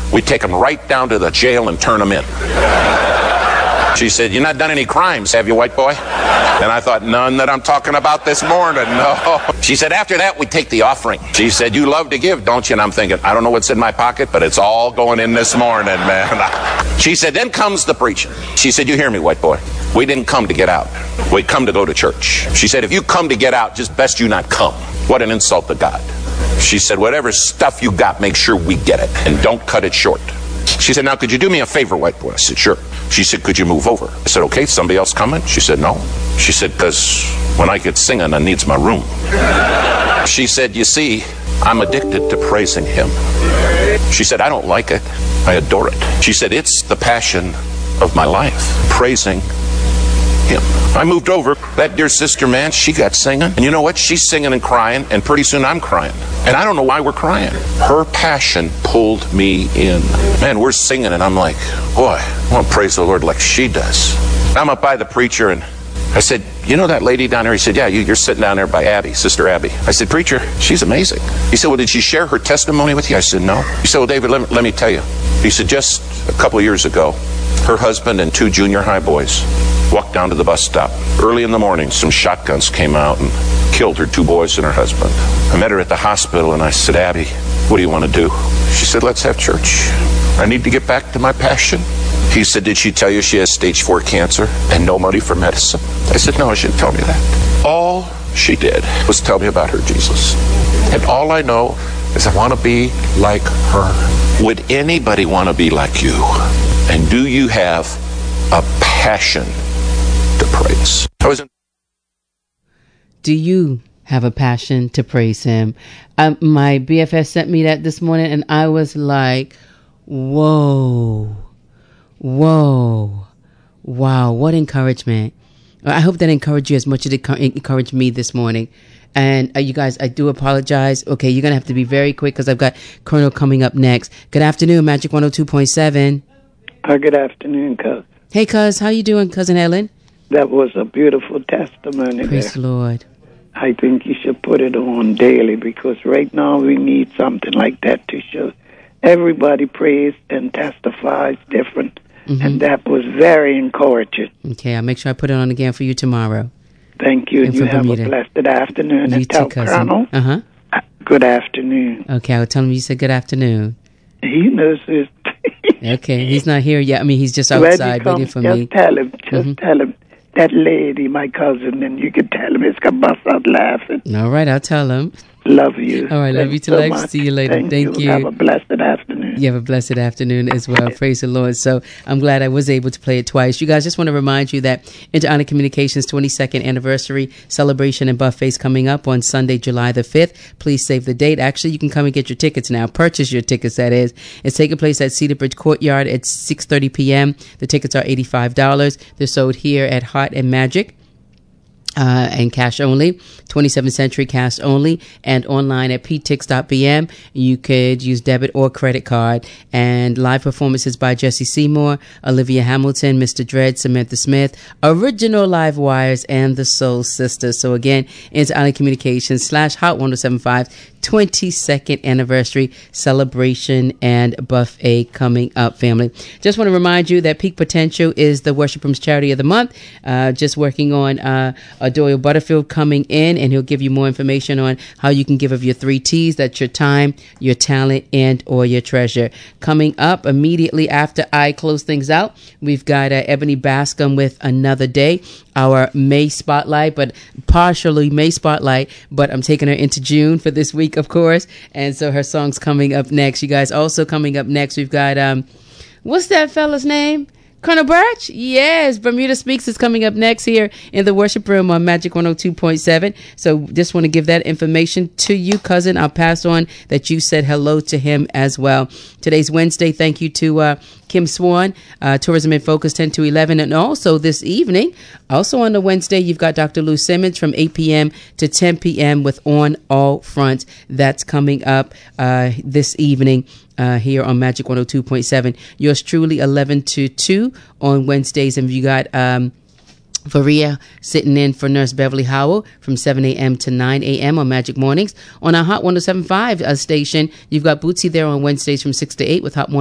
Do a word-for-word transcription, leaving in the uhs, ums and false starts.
we'd take them right down to the jail and turn them in. She said, "You've not done any crimes, have you, white boy?" And I thought, none that I'm talking about this morning, no. She said, after that, we take the offering. She said, "You love to give, don't you?" And I'm thinking, I don't know what's in my pocket, but it's all going in this morning, man. She said, then comes the preaching. She said, "You hear me, white boy? We didn't come to get out. We come to go to church." She said, "If you come to get out, just best you not come." What an insult to God. She said, "Whatever stuff you got, make sure we get it, and don't cut it short." She said, "Now, could you do me a favor, white boy?" I said, "Sure." She said, "Could you move over?" I said, "Okay, somebody else coming?" She said, "No." She said, "Because when I get singing, I needs my room." She said, "You see, I'm addicted to praising him." She said, "I don't like it. I adore it." She said, "It's the passion of my life, praising him." I moved over. That dear sister, man, she got singing. And you know what? She's singing and crying, and pretty soon I'm crying. And I don't know why we're crying. Her passion pulled me in. Man, we're singing, and I'm like, boy, I want to praise the Lord like she does. I'm up by the preacher, and I said, "You know that lady down there?" He said, "Yeah, you, you're sitting down there by Abby, Sister Abby." I said, "Preacher, she's amazing." He said, "Well, did she share her testimony with you?" I said, "No." He said, "Well, David, let me, let me tell you." He said, "Just a couple of years ago, her husband and two junior high boys walked down to the bus stop. Early in the morning, some shotguns came out and killed her two boys and her husband. I met her at the hospital, and I said, 'Abby, what do you want to do?' She said, 'Let's have church. I need to get back to my passion.'" He said, "Did she tell you she has stage four cancer and no money for medicine?" I said, "No, she didn't tell me that. All she did was tell me about her Jesus. And all I know is I want to be like her." Would anybody want to be like you? And do you have a passion to praise? I was in- Do you have a passion to praise him? Um, my B F F sent me that this morning, and I was like, whoa, whoa, wow, what encouragement. I hope that encouraged you as much as it encouraged me this morning. And uh, you guys, I do apologize. Okay, you're going to have to be very quick because I've got Colonel coming up next. Good afternoon, Magic one oh two point seven. Uh, good afternoon, cuz. Hey, cuz, how you doing, Cousin Helen? That was a beautiful testimony. Praise there. the Lord. I think you should put it on daily because right now we need something like that to show everybody prays and testifies different. Mm-hmm. And that was very encouraging. Okay, I'll make sure I put it on again for you tomorrow. Thank you. And you have Bermuda. A blessed afternoon. You and too, tell cousin. Colonel, uh-huh. Good afternoon. Okay, I'll tell him you said good afternoon. He knows his... Okay, he's not here yet. I mean, he's just outside come, waiting for just me. Just tell him. Just mm-hmm. tell him. That lady, my cousin, and you can tell him it's going to bust out laughing. All right, I'll tell him. Love you. All right, Thanks love you to so life. much. See you later. Thank, Thank you. you. Have a blessed afternoon. You have a blessed afternoon as well. Praise the Lord. So I'm glad I was able to play it twice. You guys, just want to remind you that Inter Honor Communications twenty-second anniversary celebration and buffet is coming up on Sunday, July the fifth. Please save the date. Actually, you can come and get your tickets now. Purchase your tickets, that is. It's taking place at Cedar Bridge Courtyard at six thirty p.m. The tickets are eighty-five dollars. They're sold here at Heart and Magic. Uh, and cash only, twenty-seventh Century cash only, and online at p tix dot b m. You could use debit or credit card. And live performances by Jesse Seymour, Olivia Hamilton, Mister Dredd, Samantha Smith, original Live Wires, and the Soul Sisters. So again, Inter Honor Communications slash Hot one oh seven point five twenty-second anniversary celebration and buffet coming up, family. Just want to remind you that Peak Potential is the Worship Room's charity of the month. Uh, just working on uh, Doyle Butterfield coming in, and he'll give you more information on how you can give of your three T's. That's your time, your talent, and or your treasure. Coming up immediately after I close things out, we've got uh, Ebony Bascom with Another Day, our May spotlight, but partially May spotlight, but I'm taking her into June for this week, of course. And so her song's coming up next. You guys, also coming up next, we've got, um, what's that fella's name? Colonel Birch? Yes, Bermuda Speaks is coming up next here in the worship room on Magic one oh two point seven. So just want to give that information to you, cousin. I'll pass on that you said hello to him as well. Today's Wednesday. Thank you to uh, Kim Swan, uh, Tourism in Focus ten to eleven. And also this evening, also on the Wednesday, you've got Doctor Lou Simmons from eight p.m. to ten p.m. with On All Fronts. That's coming up uh, this evening. Uh, here on Magic one oh two point seven. Yours truly, eleven to two on Wednesdays. And you got um, Varia sitting in for Nurse Beverly Howell from seven a.m. to nine a.m. on Magic Mornings. On our Hot one oh seven point five uh, station, you've got Bootsy there on Wednesdays from six to eight with Hot